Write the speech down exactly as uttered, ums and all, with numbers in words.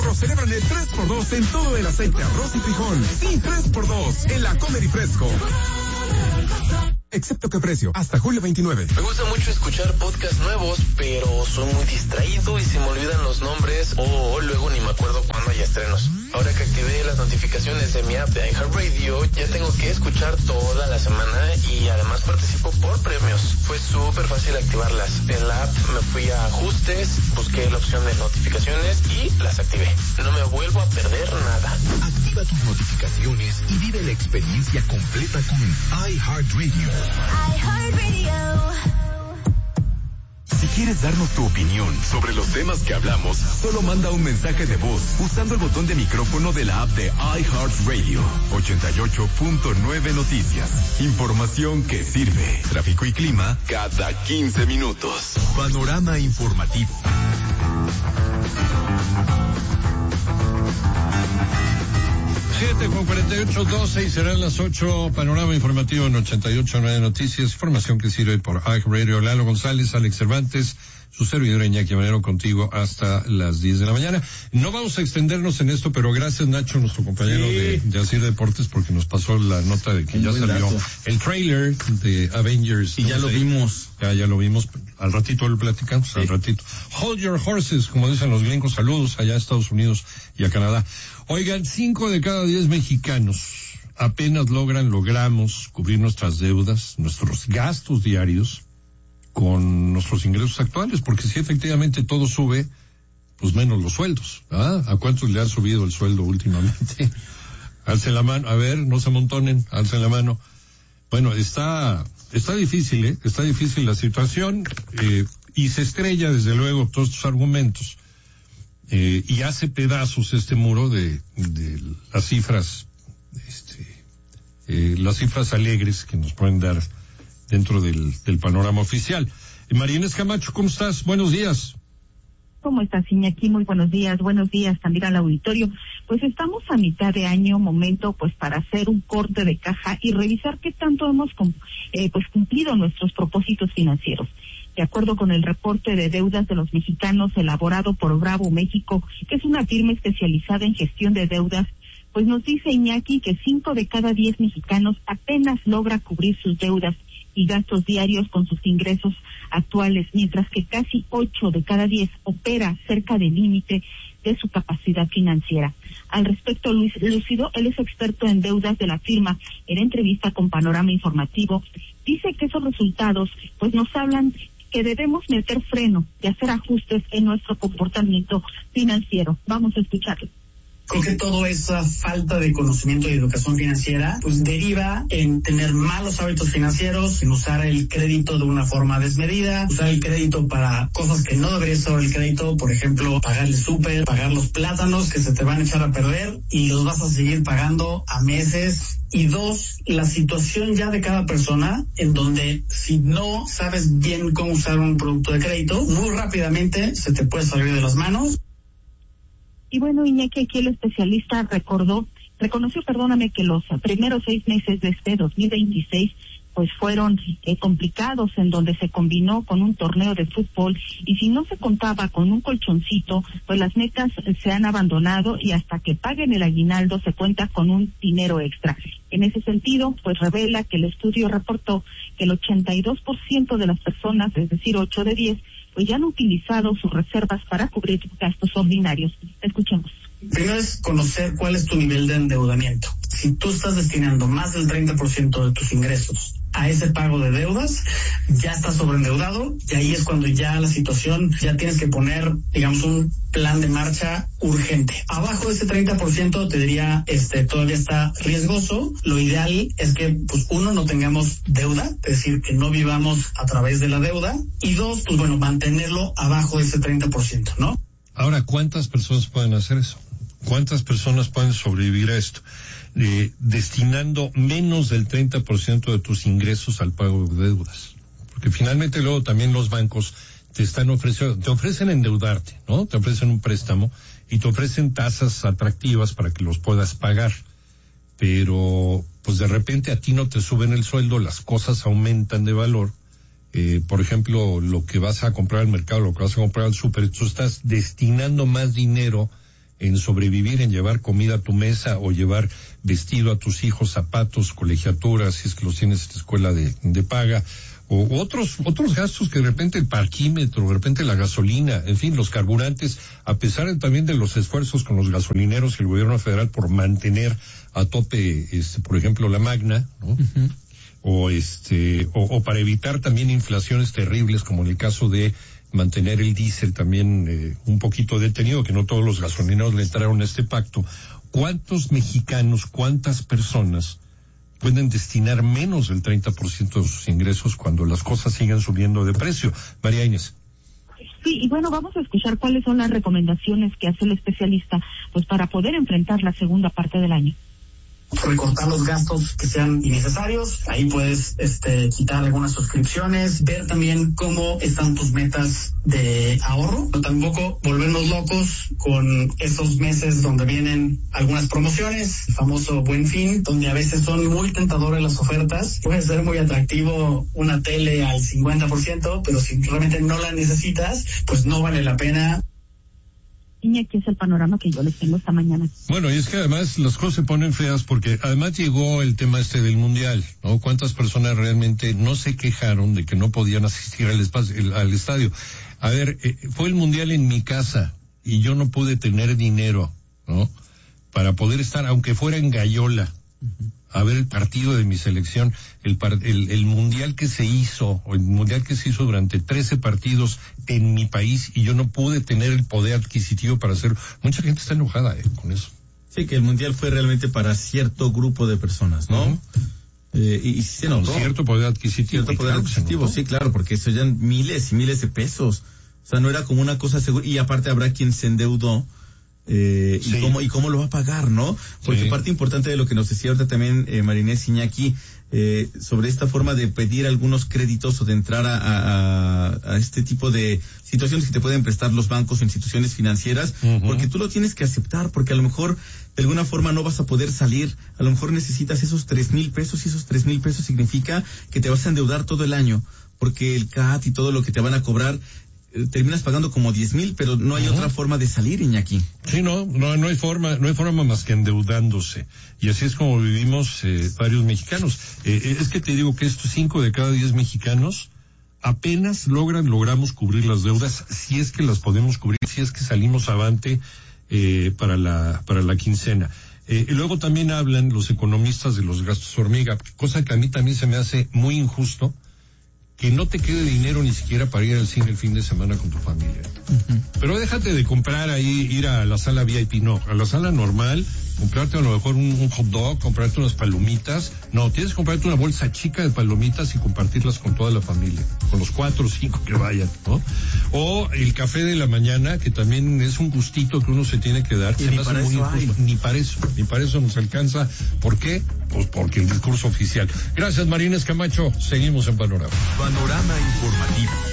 Fresco celebran el tres por dos en todo el aceite, arroz y frijol. Sí, tres por dos en la Comer y Fresco. Excepto que precio, hasta julio veintinueve. Me gusta mucho escuchar podcasts nuevos, pero soy muy distraído y se me olvidan los nombres o luego ni me acuerdo cuándo hay estrenos. Ahora que activé las notificaciones de mi app de iHeartRadio, ya tengo que escuchar toda la semana y además participo por premios. Fue súper fácil activarlas. En la app me fui a ajustes, busqué la opción de notificaciones y las activé. No me vuelvo a perder nada. Activa tus notificaciones y vive la experiencia completa con iHeartRadio. iHeartRadio. Si quieres darnos tu opinión sobre los temas que hablamos, solo manda un mensaje de voz usando el botón de micrófono de la app de iHeartRadio. ochenta y ocho punto nueve Noticias. Información que sirve. Tráfico y clima cada quince minutos. Panorama informativo. siete con cuarenta y ocho, doce y serán las ocho. Panorama informativo en ochenta y ocho punto nueve Noticias. Información que sirve por iHeartRadio. Lalo González, Alex Cervantes, su servidor Iñaki Manero contigo hasta las diez de la mañana. No vamos a extendernos en esto, pero gracias Nacho, nuestro compañero sí. de, de Asir Deportes, porque nos pasó la nota de que Un ya salió dato. el trailer de Avengers. Y ya lo vimos. Ya, ya lo vimos. Al ratito lo platicamos, sí. al ratito. Hold your horses, como dicen los gringos. Saludos allá a Estados Unidos y a Canadá. Oigan, cinco de cada diez mexicanos apenas logran, logramos cubrir nuestras deudas, nuestros gastos diarios con nuestros ingresos actuales, porque si efectivamente todo sube, pues menos los sueldos, ¿ah? ¿A cuántos le han subido el sueldo últimamente? Alcen la mano, a ver, no se amontonen, alcen la mano. Bueno, está, está difícil, ¿eh? Está difícil la situación, eh, y se estrella desde luego todos estos argumentos. Eh, y hace pedazos este muro de, de las cifras, este, eh, las cifras alegres que nos pueden dar dentro del, del panorama oficial. Eh, María Inés Camacho, ¿cómo estás? Buenos días. ¿Cómo estás, Iñaki? Muy buenos días. Buenos días también al auditorio. Pues estamos a mitad de año, momento pues para hacer un corte de caja y revisar qué tanto hemos eh, pues cumplido nuestros propósitos financieros. De acuerdo con el reporte de deudas de los mexicanos elaborado por Bravo México, que es una firma especializada en gestión de deudas, pues nos dice Iñaki que cinco de cada diez mexicanos apenas logra cubrir sus deudas y gastos diarios con sus ingresos actuales, mientras que casi ocho de cada diez opera cerca del límite de su capacidad financiera. Al respecto, Luis Lúcido, él es experto en deudas de la firma, en entrevista con Panorama Informativo, dice que esos resultados pues nos hablan que debemos meter freno y hacer ajustes en nuestro comportamiento financiero. Vamos a escucharlo. Creo que toda esa falta de conocimiento y educación financiera pues deriva en tener malos hábitos financieros, en usar el crédito de una forma desmedida, usar el crédito para cosas que no debería ser el crédito, por ejemplo, pagar el súper, pagar los plátanos que se te van a echar a perder y los vas a seguir pagando a meses. Y dos, la situación ya de cada persona, en donde si no sabes bien cómo usar un producto de crédito, muy rápidamente se te puede salir de las manos. Y bueno, Iñaki, aquí el especialista recordó, reconoció, perdóname, que los primeros seis meses de este dos mil veintiséis pues fueron eh, complicados, en donde se combinó con un torneo de fútbol y si no se contaba con un colchoncito, pues las metas eh, se han abandonado y hasta que paguen el aguinaldo se cuenta con un dinero extra. En ese sentido, pues revela que el estudio reportó que el ochenta y dos por ciento de las personas, es decir, ocho de diez, pues ya han utilizado sus reservas para cubrir gastos ordinarios. Escuchemos. Primero es conocer cuál es tu nivel de endeudamiento. Si tú estás destinando más del treinta por ciento de tus ingresos a ese pago de deudas, ya estás sobreendeudado y ahí es cuando ya la situación, ya tienes que poner, digamos, un plan de marcha urgente. Abajo de ese treinta por ciento te diría, este, todavía está riesgoso. Lo ideal es que, pues, uno, no tengamos deuda, es decir, que no vivamos a través de la deuda y dos, pues bueno, mantenerlo abajo de ese treinta por ciento, ¿no? Ahora, ¿cuántas personas pueden hacer eso? ¿Cuántas personas pueden sobrevivir a esto? Eh, destinando menos del treinta por ciento de tus ingresos al pago de deudas. Porque finalmente luego también los bancos te están ofreciendo, te ofrecen endeudarte, ¿no? Te ofrecen un préstamo y te ofrecen tasas atractivas para que los puedas pagar. Pero, pues de repente a ti no te suben el sueldo, las cosas aumentan de valor. Eh, por ejemplo, lo que vas a comprar al mercado, lo que vas a comprar al súper, tú estás destinando más dinero en sobrevivir, en llevar comida a tu mesa o llevar vestido a tus hijos, zapatos, colegiaturas, si es que los tienes en la escuela de, de paga, o otros otros gastos que de repente el parquímetro, de repente la gasolina, en fin, los carburantes, a pesar de, también de los esfuerzos con los gasolineros y el gobierno federal por mantener a tope, este, por ejemplo, la Magna, ¿no? Uh-huh. O este, o, o para evitar también inflaciones terribles, como en el caso de mantener el diésel también eh, un poquito detenido, que no todos los gasolineros le entraron a este pacto. ¿Cuántos mexicanos, cuántas personas pueden destinar menos del treinta por ciento de sus ingresos cuando las cosas sigan subiendo de precio? María Inés. Sí, y bueno, vamos a escuchar cuáles son las recomendaciones que hace el especialista, pues para poder enfrentar la segunda parte del año. Recortar los gastos que sean innecesarios, ahí puedes este quitar algunas suscripciones, ver también cómo están tus metas de ahorro, pero tampoco volvernos locos con esos meses donde vienen algunas promociones, el famoso Buen Fin, donde a veces son muy tentadoras las ofertas. Puede ser muy atractivo una tele al cincuenta por ciento, pero si realmente no la necesitas, pues no vale la pena. Iñaki, es el panorama que yo les tengo esta mañana. Bueno, y es que además las cosas se ponen feas porque además llegó el tema este del mundial, ¿no? ¿Cuántas personas realmente no se quejaron de que no podían asistir al espacio, el, al estadio? A ver, eh, fue el mundial en mi casa y yo no pude tener dinero, ¿no? Para poder estar, aunque fuera en Gallola, uh-huh, a ver el partido de mi selección, el, par, el, el mundial que se hizo, o el mundial que se hizo durante trece partidos en mi país y yo no pude tener el poder adquisitivo para hacerlo. Mucha gente está enojada eh, con eso. Sí, que el mundial fue realmente para cierto grupo de personas, ¿no? Uh-huh. Eh, y, y se notó. Con cierto poder adquisitivo. Cierto poder claro adquisitivo, sí, claro, porque eso ya miles y miles de pesos. O sea, no era como una cosa segura. Y aparte habrá quien se endeudó. Eh, sí. y cómo y cómo lo va a pagar, ¿no? Porque sí, parte importante de lo que nos decía ahorita también eh, María Inés Iñaki, eh, sobre esta forma de pedir algunos créditos o de entrar a, a, a este tipo de situaciones que te pueden prestar los bancos o instituciones financieras, uh-huh, porque tú lo tienes que aceptar, porque a lo mejor de alguna forma no vas a poder salir, a lo mejor necesitas esos tres mil pesos y esos tres mil pesos significa que te vas a endeudar todo el año, porque el C A T y todo lo que te van a cobrar terminas pagando como diez mil, pero no hay uh-huh, otra forma de salir, Iñaki. Sí, no, no, no hay forma, no hay forma más que endeudándose. Y así es como vivimos eh, varios mexicanos. Eh, es que te digo que estos cinco de cada diez mexicanos apenas logran, logramos cubrir las deudas, si es que las podemos cubrir, si es que salimos avante eh, para la, para la quincena. Eh, y luego también hablan los economistas de los gastos hormiga, cosa que a mí también se me hace muy injusto, que no te quede dinero ni siquiera para ir al cine el fin de semana con tu familia. Uh-huh. Pero déjate de comprar ahí, ir a la sala V I P, no, a la sala normal, comprarte a lo mejor un, un hot dog, comprarte unas palomitas. No, tienes que comprarte una bolsa chica de palomitas y compartirlas con toda la familia, con los cuatro o cinco que vayan, ¿no? O el café de la mañana, que también es un gustito que uno se tiene que dar. Y ni para eso hay. Ni para eso, ni para eso nos alcanza. ¿Por qué? Pues porque el discurso oficial. Gracias, María Inés Camacho. Seguimos en Panorama. Panorama informativo.